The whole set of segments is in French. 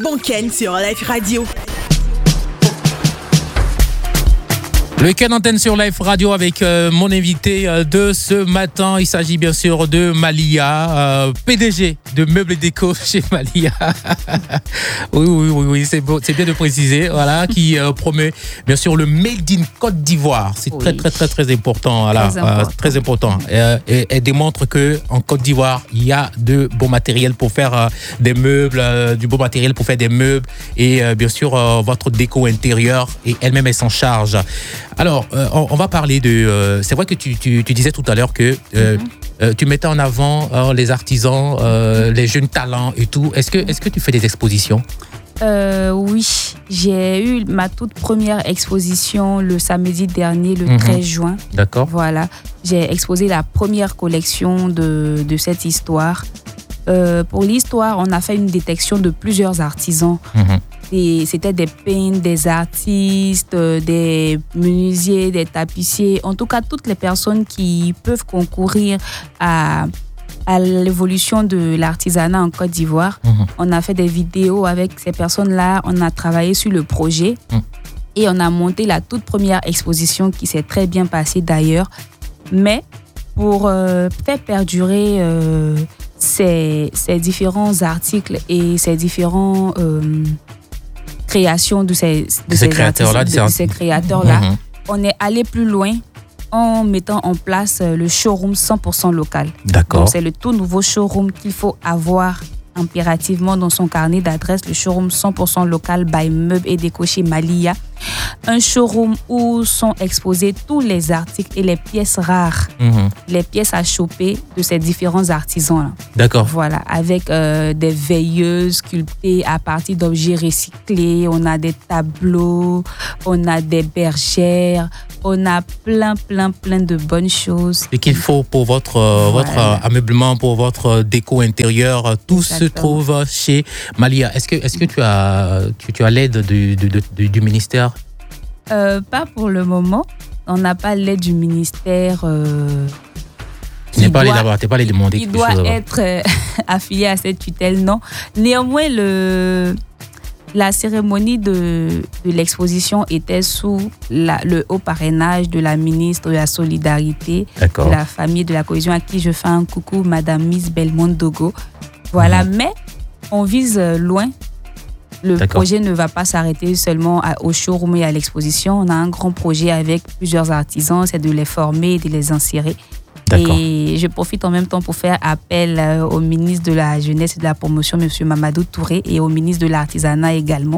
Bonken sur Life Radio. Le week-end antenne sur Life Radio avec mon invité de ce matin. Il s'agit bien sûr de Malia, PDG de Meubles et Déco chez Malia. oui, c'est bien de préciser. Voilà, qui promeut bien sûr le Made in Côte d'Ivoire. C'est très important. Voilà, très important. Et elle démontre que en Côte d'Ivoire, il y a de bons matériels pour faire des meubles, du bon matériel pour faire des meubles et bien sûr votre déco intérieure. Et elle-même elle s'en charge. Alors, on va parler de... c'est vrai que tu disais tout à l'heure que tu mettais en avant les artisans, les jeunes talents et tout. Est-ce que tu fais des expositions ? Oui, j'ai eu ma toute première exposition le samedi dernier, le 13 juin. D'accord. Voilà, j'ai exposé la première collection de cette histoire. Pour l'histoire, on a fait une détection de plusieurs artisans. C'était des peintres, des artistes, des menuisiers, des tapissiers. En tout cas, toutes les personnes qui peuvent concourir à l'évolution de l'artisanat en Côte d'Ivoire. On a fait des vidéos avec ces personnes-là. On a travaillé sur le projet. Et on a monté la toute première exposition qui s'est très bien passée d'ailleurs. Mais pour faire perdurer ces différents articles et ces différents... création de ces créateurs-là, on est allé plus loin en mettant en place le showroom 100% local. D'accord. Donc, c'est le tout nouveau showroom qu'il faut avoir impérativement dans son carnet d'adresse, le showroom 100% local by Meubles et Déco chez Malia. Un showroom où sont exposés tous les articles et les pièces rares, les pièces à choper de ces différents artisans-là. D'accord. Voilà, avec des veilleuses sculptées à partir d'objets recyclés, on a des tableaux, on a des bergères, on a plein de bonnes choses. Et qu'il faut pour votre ameublement, pour votre déco intérieure, tout se trouve chez Malia. Est-ce que tu as l'aide du ministère? Pas pour le moment. On n'a pas l'aide du ministère. Tu n'es pas allé demander il doit être affilié à cette tutelle, non. Néanmoins, la cérémonie de l'exposition était sous le haut parrainage de la ministre de la Solidarité, de la famille et de la cohésion, à qui je fais un coucou, Madame Miss Belmont Dogo. Voilà, mais on vise loin. Le projet ne va pas s'arrêter seulement au showroom et à l'exposition. On a un grand projet avec plusieurs artisans, c'est de les former et de les insérer. Et je profite en même temps pour faire appel au ministre de la Jeunesse et de la Promotion, M. Mamadou Touré, et au ministre de l'Artisanat également,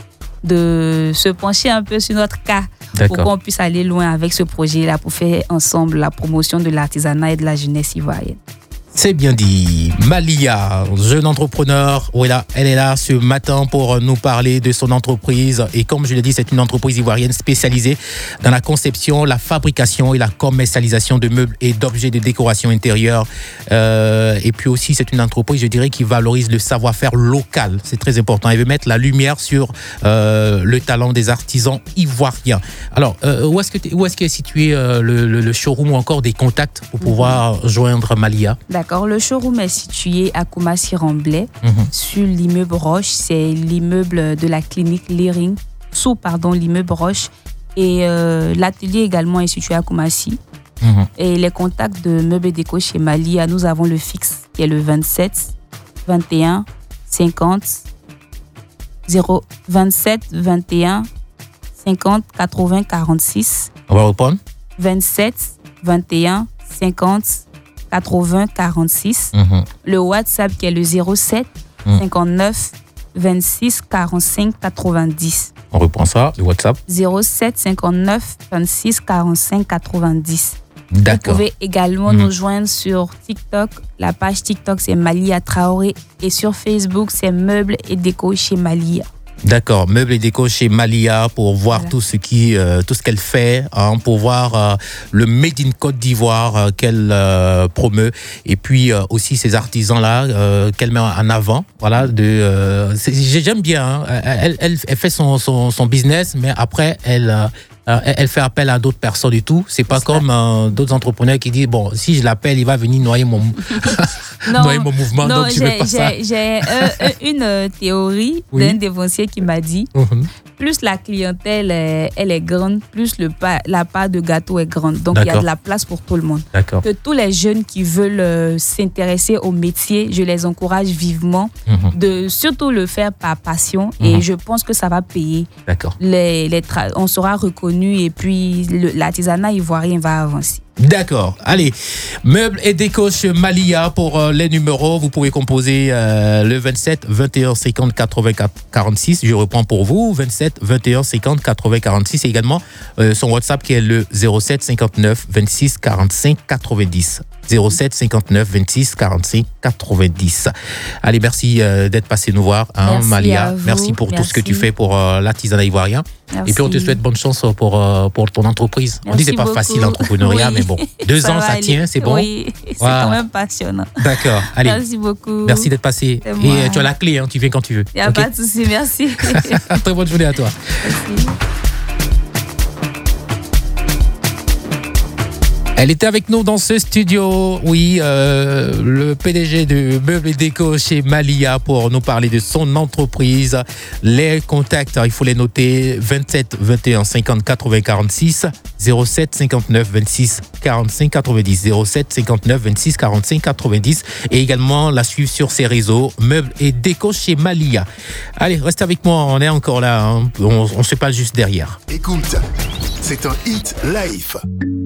de se pencher un peu sur notre cas pour qu'on puisse aller loin avec ce projet-là pour faire ensemble la promotion de l'artisanat et de la jeunesse ivoirienne. C'est bien dit. Malia, jeune entrepreneur, elle est là ce matin pour nous parler de son entreprise. Et comme je l'ai dit, c'est une entreprise ivoirienne spécialisée dans la conception, la fabrication et la commercialisation de meubles et d'objets de décoration intérieure. Et puis aussi, c'est une entreprise, je dirais, qui valorise le savoir-faire local. C'est très important. Elle veut mettre la lumière sur le talent des artisans ivoiriens. Alors, où est-ce qu'est situé le showroom ou encore des contacts pour pouvoir joindre Malia? D'accord, le showroom est situé à Koumassi-Remblai, sur l'immeuble Roche. C'est l'immeuble de la clinique Lering, sous l'immeuble Roche. Et l'atelier également est situé à Koumassi. Et les contacts de Meubles et Déco chez Malia, nous avons le fixe qui est le 27 21 50 027 21 50 80 46. On va reprendre. 27 21 50 80 46. Le WhatsApp qui est le 07 59 26 45 90. On reprend ça, le WhatsApp. 07 59 26 45 90. D'accord. Vous pouvez également nous joindre sur TikTok. La page TikTok, c'est Malia Traoré. Et sur Facebook, c'est Meubles et Déco chez Malia. D'accord, Meubles et Déco chez Malia pour voir tout ce qu'elle fait, pour voir le Made in Côte d'Ivoire qu'elle promeut, et puis aussi ces artisans-là qu'elle met en avant. Voilà, j'aime bien. Elle fait son business, mais après, elle Elle fait appel à d'autres personnes et tout. C'est pas comme d'autres entrepreneurs qui disent bon, si je l'appelle, il va venir noyer mon mouvement. Non, donc je veux pas ça. J'ai une théorie d'un dévancier qui m'a dit plus la clientèle elle est grande, plus la part de gâteau est grande. Donc il y a de la place pour tout le monde. Que tous les jeunes qui veulent s'intéresser au métier, je les encourage vivement de surtout le faire par passion et je pense que ça va payer. On sera reconnu et puis l'artisanat ivoirien va avancer. D'accord. Allez, meubles et déco chez Malia pour les numéros. Vous pouvez composer le 27 21 50 84 46. Je reprends pour vous. 27 21 50 80 46. Et également son WhatsApp qui est le 07 59 26 45 90. 07 59 26 45 90. Allez, merci d'être passé nous voir, merci Malia. Merci pour tout ce que tu fais pour l'artisanat ivoirien. Merci. Et puis on te souhaite bonne chance pour ton entreprise. Merci on dit que c'est pas facile l'entrepreneuriat, mais bon, 2 ans ça tient, c'est bon. Oui, c'est quand même passionnant. D'accord. Allez. Merci beaucoup. Merci d'être passé. Et tu as la clé, tu viens quand tu veux. Il n'y a pas de souci, merci. Très bonne journée à toi. Merci. Elle était avec nous dans ce studio, oui, le PDG de Meubles et Déco chez Malia pour nous parler de son entreprise. Les contacts, il faut les noter, 27 21 50 80 46, 07 59 26 45 90, 07 59 26 45 90 et également la suivre sur ses réseaux, Meubles et Déco chez Malia. Allez, restez avec moi, on est encore là, on se passe juste derrière. Écoute, c'est un hit live.